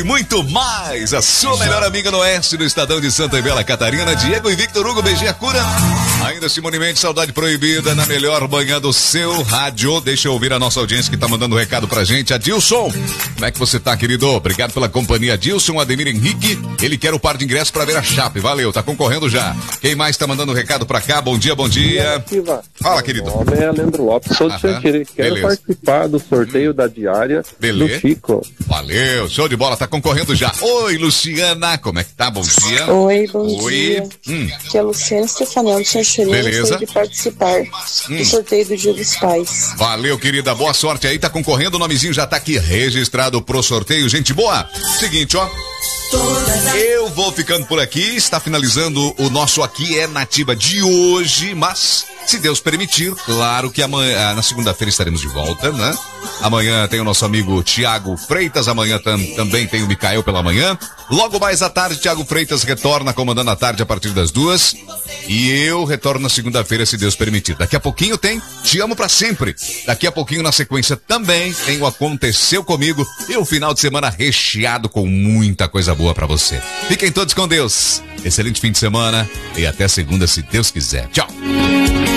Muito mais, a sua melhor amiga no oeste do Estadão de Santa Bela Catarina, Diego e Victor Hugo, BG a cura. Ainda Simone Mendes, Saudade Proibida, na melhor manhã do seu rádio. Deixa eu ouvir a nossa audiência que tá mandando um recado pra gente. Adilson, como é que você tá, querido? Obrigado pela companhia. Adilson, Ademir Henrique, ele quer o par de ingressos pra ver a Chape. Valeu, tá concorrendo já. Quem mais tá mandando um recado pra cá? Bom dia, bom dia. Fala, querido. Meu nome é Leandro Lopes, sou de Xanxerê. Quero participar do sorteio da diária do Chico. Valeu, show de bola, tá concorrendo já. Oi, Luciana, como é que tá? Bom dia. Oi, bom dia. Aqui é a Luciana Stefanel de Xanxerê. Beleza. De participar do sorteio do Dia dos Pais. Valeu, querida, boa sorte aí, tá concorrendo, o nomezinho já tá aqui registrado pro sorteio. Gente boa, seguinte, ó. Eu vou ficando por aqui, está finalizando o nosso Aqui é Nativa de hoje, mas se Deus permitir, claro que amanhã, na segunda-feira estaremos de volta, né? Amanhã tem o nosso amigo Tiago Freitas, amanhã também tem o Micael pela manhã. Logo mais à tarde, Tiago Freitas retorna comandando a tarde a partir das 2h. E eu retorno na segunda-feira, se Deus permitir. Daqui a pouquinho tem Te Amo Pra Sempre. Daqui a pouquinho, na sequência, também tem o Aconteceu Comigo. E o final de semana recheado com muita coisa boa pra você. Fiquem todos com Deus. Excelente fim de semana e até segunda, se Deus quiser. Tchau.